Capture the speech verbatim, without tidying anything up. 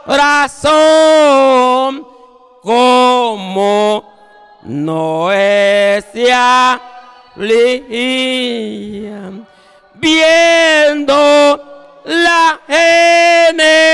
corazón como Noé se afligía, viendo la genealogía